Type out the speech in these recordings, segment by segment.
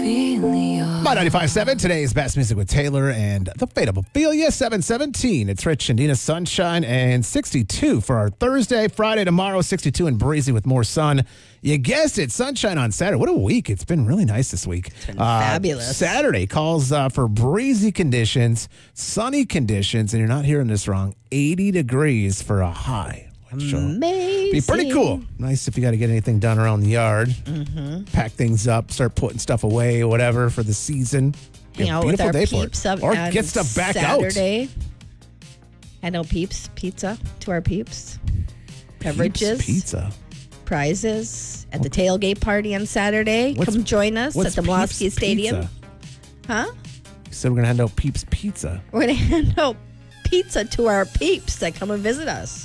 My 95.7, today's best music with Taylor and the Fate of Ophelia, 717. It's Rich and Dina, sunshine, and 62 for our Thursday. Friday tomorrow, 62 and breezy with more sun. You guessed it, sunshine on Saturday. What a week. It's been really nice this week. It's been fabulous. Saturday calls for breezy conditions, sunny conditions, and you're not hearing this wrong, 80 degrees for a high. Amazing. Be pretty cool. Nice if you got to get anything done around the yard. Mm-hmm. Pack things up, start putting stuff away, whatever, for the season. Hang out with our peeps up or on get stuff back Saturday. I know peeps, pizza to our peeps. Beverages. Peeps pizza. Prizes at the tailgate party on Saturday. Come join us at the Mlosky Stadium. Pizza? Huh? You said we're going to hand out Peeps Pizza. We're going to hand out pizza to our peeps that come and visit us.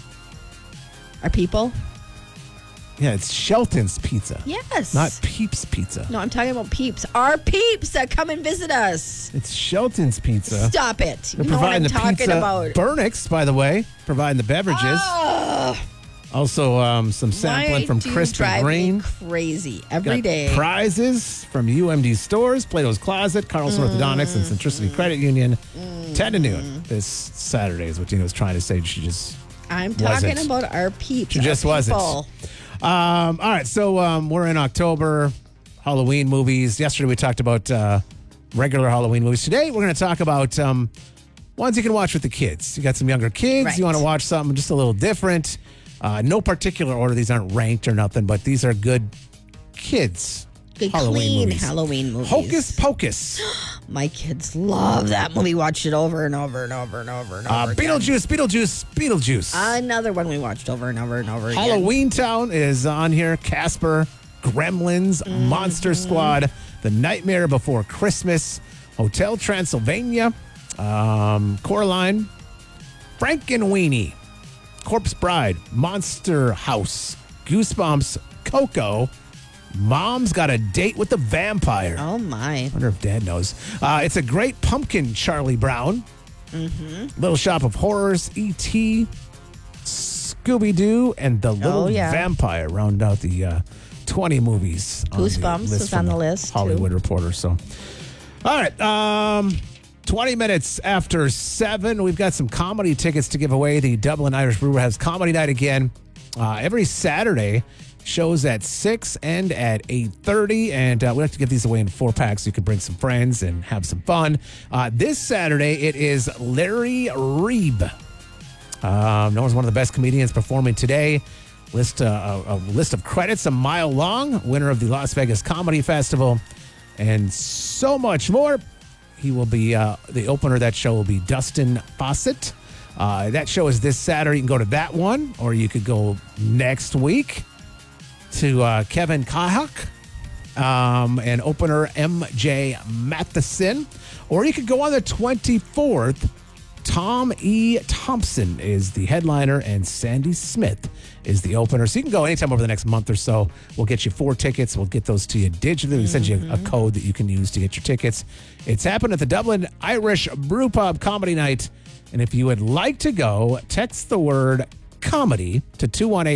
Our people? Yeah, it's Shelton's Pizza. Yes. Not Peeps Pizza. No, I'm talking about peeps. Our peeps that come and visit us. It's Shelton's Pizza. Stop it. They're You know what I'm providing the talking pizza. about. Burnix, by the way, providing the beverages. Oh, Also, some sampling from Kristen Green. Me crazy every Got day. Prizes from UMD Stores, Plato's Closet, Carlson Orthodontics, and Centricity Credit Union. 10 to noon this Saturday is what Dina was trying to say. She just I'm talking wasn't. about our peeps. She just wasn't. All right, so we're in October, Halloween movies. Yesterday we talked about regular Halloween movies. Today we're going to talk about ones you can watch with the kids. You got some younger kids. Right. You want to watch something just a little different. No particular order. These aren't ranked or nothing, but these are good kids. Good, Halloween clean movies. Halloween movies. Hocus Pocus. My kids love that movie. Watched it over and over and over and over and over again. Beetlejuice. Another one we watched over and over and over again. Halloween Town is on here. Casper, Gremlins, Monster Squad, The Nightmare Before Christmas, Hotel Transylvania, Coraline, Frankenweenie, Corpse Bride, Monster House, Goosebumps, Coco, Mom's Got a Date with the Vampire. Oh, my. I wonder if Dad knows. It's a Great Pumpkin, Charlie Brown. Little Shop of Horrors, E.T., Scooby-Doo, and The Little Vampire round out the 20 movies. Goosebumps is on the list, Hollywood Reporter. So, all right. 20 minutes after 7, we've got some comedy tickets to give away. The Dublin Irish Brewer has comedy night again every Saturday. Shows at 6 and at 8:30, and we have to give these away in 4-packs so you can bring some friends and have some fun. This Saturday, it is Larry Reeb. Known as one of the best comedians performing today. A list of credits a mile long, winner of the Las Vegas Comedy Festival, and so much more. He will be, the opener of that show will be Dustin Fawcett. That show is this Saturday. You can go to that one, or you could go next week to Kevin Kahak and opener MJ Matheson. Or you could go on the 24th. Tom E. Thompson is the headliner and Sandy Smith is the opener. So you can go anytime over the next month or so. We'll get you 4 tickets. We'll get those to you digitally. We'll send you a code that you can use to get your tickets. It's happened at the Dublin Irish Brew Pub Comedy Night. And if you would like to go, text the word comedy to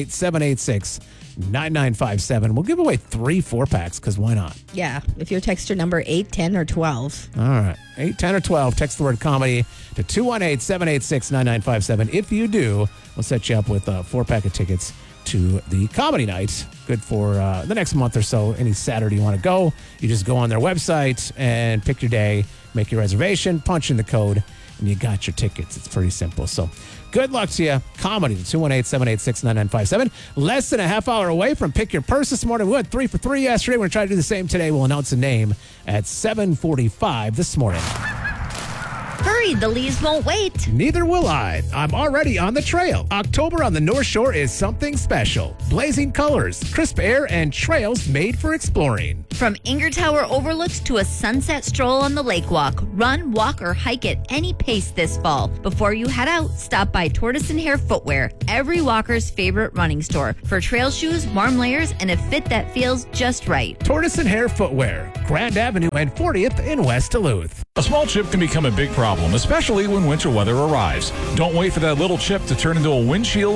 218-786-9957. We'll give away 3 4-packs because why not? Yeah, if you text your number 8, 10, or 12. All right, 8, 10, or 12. Text the word comedy to 218-786-9957. If you do, we'll set you up with a 4-pack of tickets to the comedy night. Good for the next month or so. Any Saturday you want to go, you just go on their website and pick your day, make your reservation, punch in the code, and you got your tickets. It's pretty simple. So good luck to you. Comedy to 218-786-9957. Less than a half hour away from Pick Your Purse this morning. We went 3 for 3 yesterday. We're going to try to do the same today. We'll announce a name at 7:45 this morning. Hurry, the leaves won't wait. Neither will I. I'm already on the trail. October on the North Shore is something special. Blazing colors, crisp air, and trails made for exploring. From Inger Tower overlooks to a sunset stroll on the lake walk, run, walk, or hike at any pace this fall. Before you head out, stop by Tortoise and Hare Footwear, every walker's favorite running store, for trail shoes, warm layers, and a fit that feels just right. Tortoise and Hare Footwear, Grand Avenue and 40th in West Duluth. A small chip can become a big problem, especially when winter weather arrives. Don't wait for that little chip to turn into a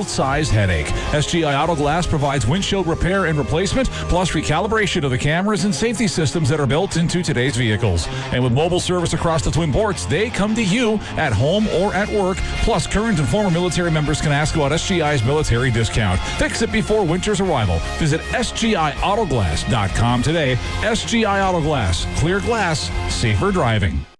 windshield-sized headache. SGI Auto Glass provides windshield repair and replacement, plus recalibration of the cameras and safety systems that are built into today's vehicles. And with mobile service across the Twin Ports, they come to you at home or at work. Plus, current and former military members can ask about SGI's military discount. Fix it before winter's arrival. Visit SGIAutoglass.com today. SGI Auto Glass. Clear glass, safer driving.